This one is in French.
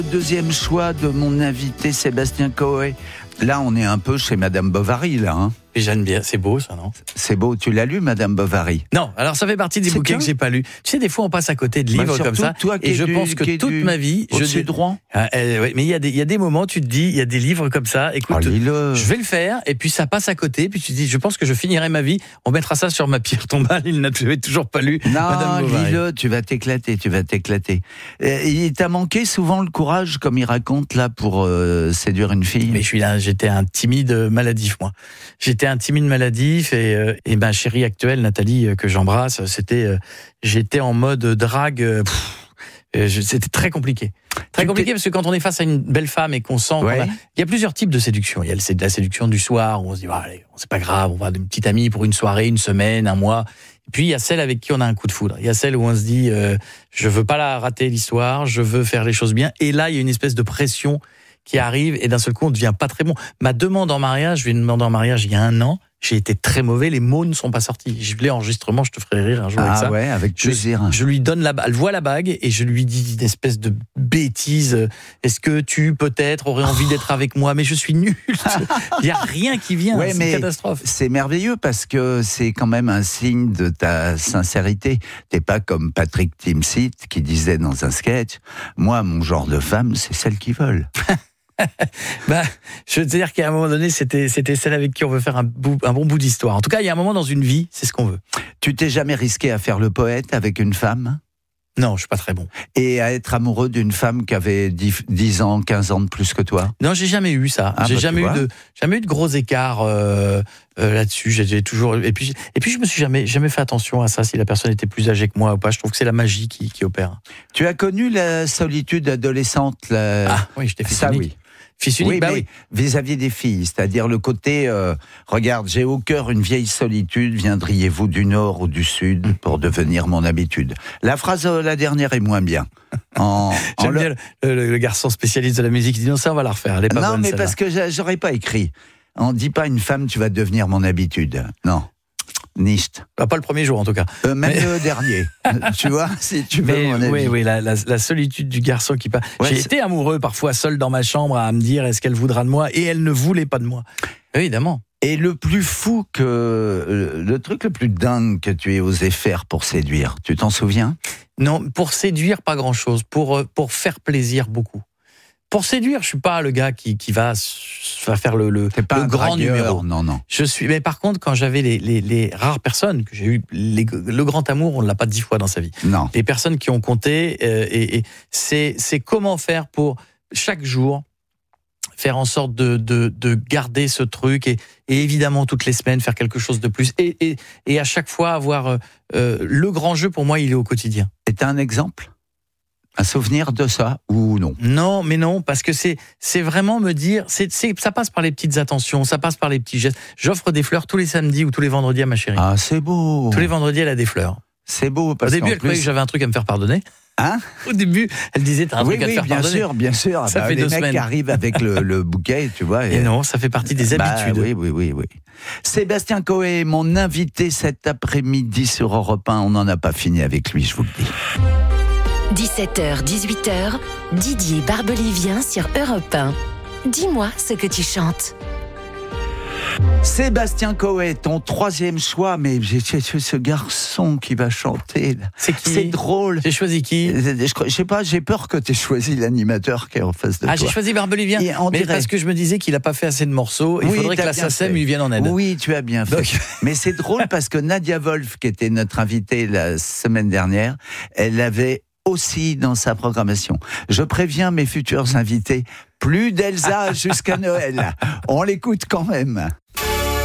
Deuxième choix de mon invité Sébastien Coé. Là, on est un peu chez Madame Bovary, là. Hein. Et j'aime bien, c'est beau ça, non ? C'est beau, tu l'as lu, Madame Bovary ? Non, alors ça fait partie des bouquins que j'ai pas lus. Tu sais, des fois on passe à côté de livres comme ça, toi, et je pense que toute ma vie... Au-dessus de Rouen ? Ouais, mais il y a des moments, tu te dis, il y a des livres comme ça, écoute, je vais le faire, et puis ça passe à côté, puis tu te dis, je pense que je finirai ma vie, on mettra ça sur ma pierre tombale, il n'a toujours pas lu Madame Bovary. Non, lis-le, tu vas t'éclater. Il t'a manqué souvent le courage, comme il raconte là, pour séduire une fille ? Mais j'étais un timide maladif, moi. J'étais un timide maladif, et ma chérie actuelle, Nathalie, que j'embrasse, j'étais en mode drague, c'était très compliqué. Très compliqué parce que quand on est face à une belle femme et qu'on sent il y a plusieurs types de séduction. Il y a la séduction du soir où on se dit allez, c'est pas grave, on va d'une petite amie pour une soirée, une semaine, un mois. Et puis il y a celle avec qui on a un coup de foudre. Il y a celle où on se dit je veux pas la rater l'histoire, je veux faire les choses bien. Et là il y a une espèce de pression qui arrive et d'un seul coup on devient pas très bon. Ma demande en mariage, je lui ai demandé en mariage il y a 1 an. J'ai été très mauvais, les mots ne sont pas sortis. Je voulais enregistrement, je te ferai rire un jour avec ça. Ah ouais, avec plaisir. Je lui donne elle voit la bague et je lui dis une espèce de bêtise. Est-ce que tu peut-être aurais envie d'être avec moi ? Mais je suis nul. Il y a rien qui vient. C'est une catastrophe. C'est merveilleux parce que c'est quand même un signe de ta sincérité. T'es pas comme Patrick Timsit qui disait dans un sketch, moi mon genre de femme c'est celle qui vole. Je veux te dire qu'à un moment donné, c'était celle avec qui on veut faire un bon bout d'histoire. En tout cas, il y a un moment dans une vie, c'est ce qu'on veut. Tu t'es jamais risqué à faire le poète avec une femme ? Non, je suis pas très bon. Et à être amoureux d'une femme qui avait 10 ans, 15 ans de plus que toi ? Non, j'ai jamais eu ça. J'ai jamais eu de gros écarts là-dessus. J'ai toujours et puis je me suis jamais fait attention à ça si la personne était plus âgée que moi ou pas. Je trouve que c'est la magie qui opère. Tu as connu la solitude adolescente Ah oui, j'étais fils unique. Oui. Fils unique, oui. Vis-à-vis des filles, c'est-à-dire le côté regarde, j'ai au cœur une vieille solitude, viendriez-vous du nord ou du sud pour devenir mon habitude. La phrase la dernière est moins bien. J'aime bien le garçon spécialiste de la musique qui dit non, ça on va la refaire, elle est pas bonne. Non, mais celle-là. parce que j'aurais pas écrit. On dit pas une femme tu vas devenir mon habitude. Non. Nicht. Pas le premier jour en tout cas. Même le dernier. Tu vois, si tu veux mon avis. Oui, la solitude du garçon qui part. J'ai été amoureux parfois seul dans ma chambre à me dire est-ce qu'elle voudra de moi, et elle ne voulait pas de moi. Évidemment. Et le plus fou le truc le plus dingue que tu aies osé faire pour séduire, tu t'en souviens ? Non, pour séduire pas grand-chose, pour faire plaisir beaucoup. Pour séduire, je suis pas le gars qui va faire le grand numéro. Non. Mais par contre, quand j'avais les rares personnes que j'ai eu, le grand amour, on ne l'a pas 10 fois dans sa vie. Non. Les personnes qui ont compté, et c'est comment faire pour chaque jour faire en sorte de garder ce truc et évidemment toutes les semaines faire quelque chose de plus et à chaque fois avoir le grand jeu. Pour moi, il est au quotidien. Et t'as un exemple ? Un souvenir de ça ou non ? Non, mais non, parce que c'est vraiment me dire, ça passe par les petites attentions, ça passe par les petits gestes. J'offre des fleurs tous les samedis ou tous les vendredis à ma chérie. Ah, c'est beau. Tous les vendredis, elle a des fleurs. C'est beau. Parce Au début, elle croyait que j'avais un truc à me faire pardonner. Hein ? Au début, elle disait t'as un truc à te faire pardonner. Bien sûr. Ça fait 2 semaines. Les mecs arrivent avec le bouquet, tu vois. Et non, ça fait partie des habitudes. Oui. Sébastien Coé, mon invité cet après-midi sur Europe 1. On n'en a pas fini avec lui, je vous le dis. 17h, 18h, Didier Barbelivien sur Europe 1. Dis-moi ce que tu chantes. Sébastien Coé, ton 3e choix, mais j'ai ce garçon qui va chanter. Là. C'est qui ? C'est drôle. J'ai choisi qui ? Je sais pas, j'ai peur que tu aies choisi l'animateur qui est en face de toi. J'ai choisi Barbelivien, mais parce que je me disais qu'il n'a pas fait assez de morceaux, il faudrait que la SACEM lui vienne en aide. Oui, tu as bien fait. Mais c'est drôle parce que Nadia Wolf, qui était notre invitée la semaine dernière, elle avait aussi dans sa programmation. Je préviens mes futurs invités, plus d'Elsa jusqu'à Noël. On l'écoute quand même.